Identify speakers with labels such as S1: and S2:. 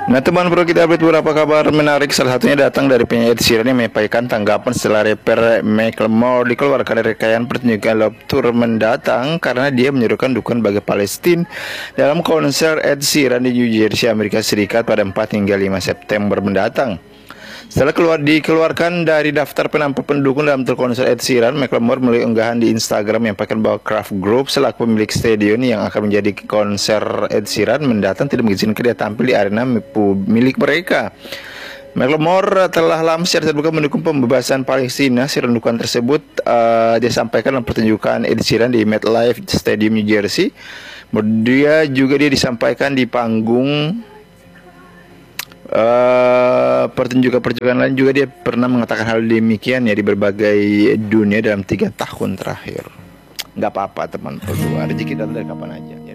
S1: Nah teman, perlu kita update beberapa kabar menarik. Salah satunya datang dari penyanyi Ed Sheeran yang menyampaikan tanggapan setelah rapper Macklemore dikeluarkan dari rangkaian pertunjukan Love Tour mendatang karena dia menyerukan dukungan bagi Palestina dalam konser Ed Sheeran di New Jersey, Amerika Serikat pada 4 hingga 5 September mendatang. Setelah dikeluarkan dari daftar penampil pendukung dalam tur konser Ed Sheeran, Macklemore melalui unggahan di Instagram menyampaikan bahwa Kraft Group selaku pemilik stadion yang akan menjadi konser Ed Sheeran mendatang tidak mengizinkan dia tampil di arena milik mereka. Macklemore telah lama secara terbuka mendukung pembebasan Palestina. Dukungan tersebut dia sampaikan dalam pertunjukan Ed Sheeran di MetLife Stadium New Jersey. Dia disampaikan di panggung pertunjukan lain juga. Dia pernah mengatakan hal demikian ya di berbagai dunia dalam 3 tahun terakhir. Nggak apa-apa teman berdua, rezeki datang dari kapan aja.